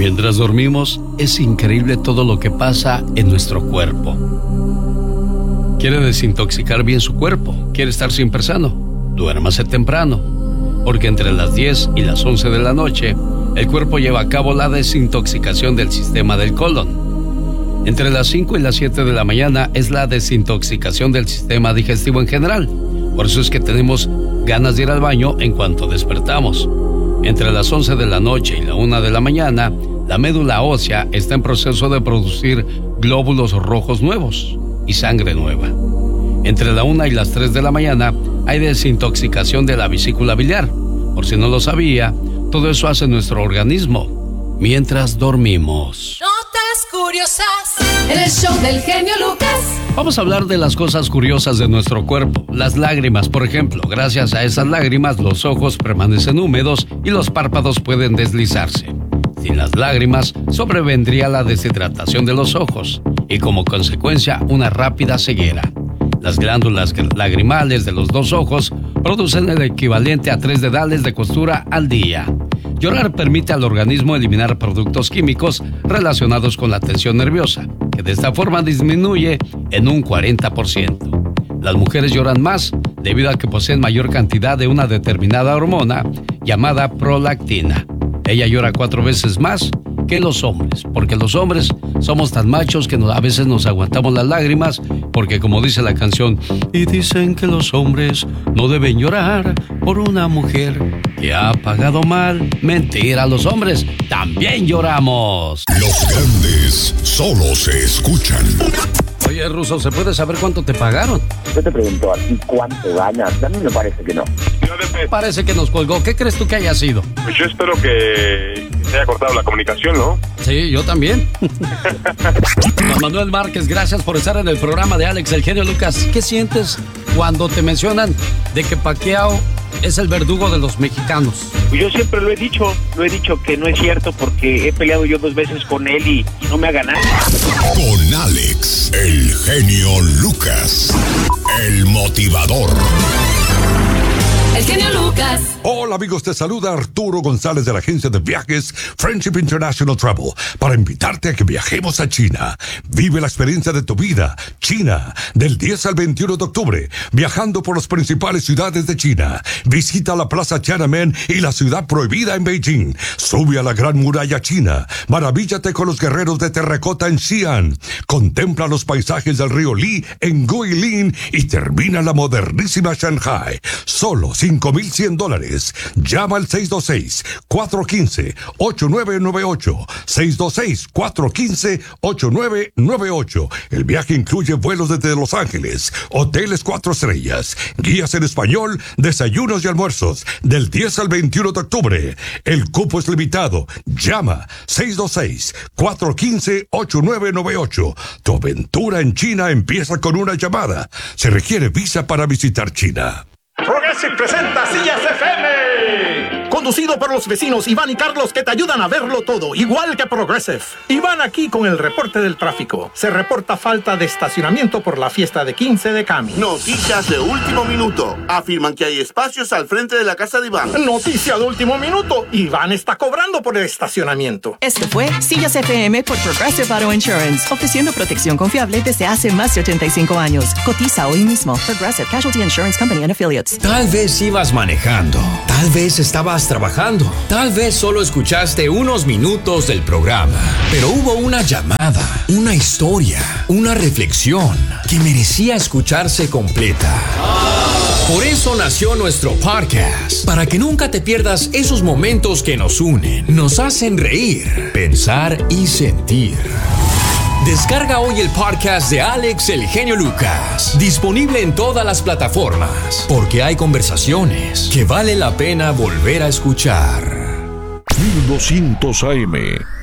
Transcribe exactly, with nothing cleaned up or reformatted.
Mientras dormimos, es increíble todo lo que pasa en nuestro cuerpo. Quiere desintoxicar bien su cuerpo, quiere estar siempre sano. Duérmase temprano, porque entre las diez y las once de la noche, el cuerpo lleva a cabo la desintoxicación del sistema del colon. Entre las cinco y las siete de la mañana es la desintoxicación del sistema digestivo en general. Por eso es que tenemos ganas de ir al baño en cuanto despertamos. Entre las once de la noche y la una de la mañana, la médula ósea está en proceso de producir glóbulos rojos nuevos y sangre nueva. Entre la una y las tres de la mañana hay desintoxicación de la vesícula biliar. Por si no lo sabía, todo eso hace nuestro organismo mientras dormimos. Notas curiosas en el show del genio Lucas. Vamos a hablar de las cosas curiosas de nuestro cuerpo. Las lágrimas, por ejemplo. Gracias a esas lágrimas, los ojos permanecen húmedos y los párpados pueden deslizarse. Sin las lágrimas, sobrevendría la deshidratación de los ojos y como consecuencia una rápida ceguera. Las glándulas lagrimales de los dos ojos producen el equivalente a tres dedales de costura al día. Llorar permite al organismo eliminar productos químicos relacionados con la tensión nerviosa, que de esta forma disminuye en un cuarenta por ciento. Las mujeres lloran más debido a que poseen mayor cantidad de una determinada hormona llamada prolactina. Ella llora cuatro veces más que los hombres, porque los hombres somos tan machos que nos, a veces nos aguantamos las lágrimas, porque como dice la canción, y dicen que los hombres no deben llorar por una mujer que ha pagado mal. Mentira, los hombres también lloramos. Los grandes solo se escuchan. Oye, Ruso, ¿se puede saber cuánto te pagaron? Yo te pregunto a ti cuánto ganas. A mí me parece que no. Parece que nos colgó. ¿Qué crees tú que haya sido? Pues yo espero que se haya cortado la comunicación, ¿no? Sí, yo también. Juan Manuel Márquez, gracias por estar en el programa de Alex, el genio Lucas. ¿Qué sientes cuando te mencionan de que Pacquiao es el verdugo de los mexicanos? Yo siempre lo he dicho, lo he dicho que no es cierto porque he peleado yo dos veces con él y, y no me ha ganado. Con Alex, el genio Lucas, el motivador. El genio Lucas. Hola amigos, te saluda Arturo González de la agencia de viajes Friendship International Travel para invitarte a que viajemos a China. Vive la experiencia de tu vida. China, del diez al veintiuno de octubre, viajando por las principales ciudades de China. Visita la Plaza Tiananmen y la ciudad prohibida en Beijing. Sube a la Gran Muralla China. Maravíllate con los guerreros de terracota en Xi'an. Contempla los paisajes del río Li en Guilin y termina en la modernísima Shanghai. Solo cinco mil cien dólares. Llama al seis dos seis, cuatro uno cinco, ocho nueve nueve ocho. seis dos seis, cuatro uno cinco, ocho nueve nueve ocho. El viaje incluye vuelos desde Los Ángeles, hoteles cuatro estrellas, guías en español, desayunos y almuerzos, del diez al veintiuno de octubre. El cupo es limitado. Llama seis dos seis, cuatro uno cinco, ocho nueve nueve ocho. Tu aventura en China empieza con una llamada. Se requiere visa para visitar China. Progressive presenta Sillas F M. Conducido por los vecinos Iván y Carlos que te ayudan a verlo todo, igual que Progressive. Iván aquí con el reporte del tráfico. Se reporta falta de estacionamiento por la fiesta de quince de Cami. Noticias de último minuto. Afirman que hay espacios al frente de la casa de Iván. Noticia de último minuto. Iván está cobrando por el estacionamiento. Esto fue Sillas F M por Progressive Auto Insurance, ofreciendo protección confiable desde hace más de ochenta y cinco años. Cotiza hoy mismo. Progressive Casualty Insurance Company and Affiliates. Tal vez ibas manejando, tal vez estabas trabajando, tal vez solo escuchaste unos minutos del programa, pero hubo una llamada, una historia, una reflexión que merecía escucharse completa. Por eso nació nuestro podcast, para que nunca te pierdas esos momentos que nos unen, nos hacen reír, pensar y sentir. Descarga hoy el podcast de Alex, el genio Lucas, disponible en todas las plataformas, porque hay conversaciones que vale la pena volver a escuchar. mil doscientos A M